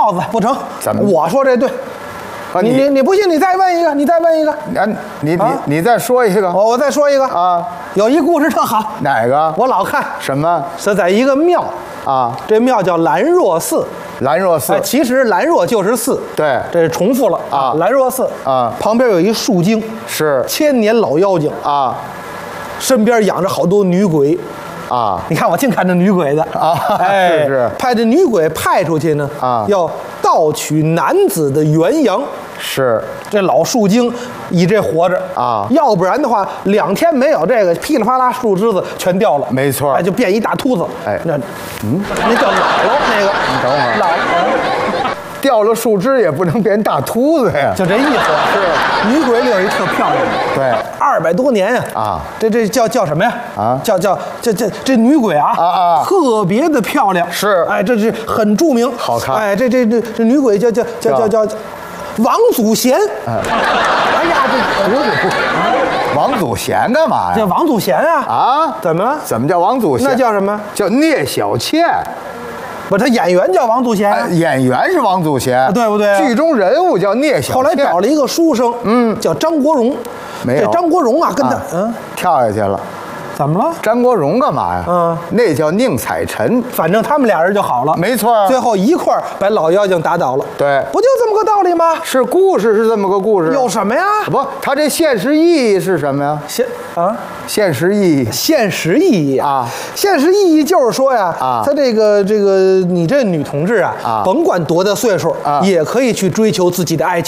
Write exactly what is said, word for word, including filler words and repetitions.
帽子不成？ 怎么？ 我说这对。 啊、 你你你不信，你再问一个，你再问一个。 啊，你你、 啊、 你再说一个。 我我再说一个啊， 有一故事特好。 哪个？ 我老看。 什么？ 是在一个庙啊， 这庙叫兰若寺。 兰若寺， 哎，其实兰若就是寺。 对， 这是重复了啊。 兰若寺啊， 旁边有一树精， 是千年老妖精啊， 身边养着好多女鬼。 啊， 你看我净看这女鬼的啊， 哎， 是是， 派这女鬼派出去呢， 啊， 要盗取男子的元阳， 是这老树精以这活着啊， 要不然的话，两天没有这个，噼里啪啦树枝子全掉了， 没错， 哎，就变一大秃子， 哎， 那，嗯，那叫姥姥那个， 你等会儿， 姥姥掉了树枝也不能变大秃子呀， 就这意思，是女鬼里有一特漂亮的， 对， 二百多年呀， 啊， 这这叫叫什么呀？ 啊， 叫叫这这这女鬼啊， 啊啊， 特别的漂亮， 是， 哎，这是很著名， 好看， 哎，这这这这女鬼叫叫叫叫叫王祖贤， 哎， 哎呀，这不是不是， 王祖贤干嘛呀？ 叫王祖贤啊， 啊， 怎么了？ 怎么叫王祖贤？ 那叫什么？ 叫聂小倩。 不，他演员叫王祖贤、啊哎，演员是王祖贤， 对不对、啊？ 剧中人物叫聂小倩。 后来找了一个书生，嗯，叫张国荣。 没有， 这张国荣啊，跟他、啊、 嗯跳下去了。 怎么了？ 张国荣干嘛呀？ 嗯， 那叫宁采臣。 反正他们俩人就好了， 没错。 最后一块儿把老妖精打倒了。 对， 不就这么个道理吗？ 是故事是这么个故事。 有什么呀？ 不，它这现实意义是什么呀？ 现啊， 现实意义， 现实意义啊， 现实意义就是说呀， 啊， 他这个这个你这女同志啊， 啊， 甭管多大岁数， 啊， 也可以去追求自己的爱情。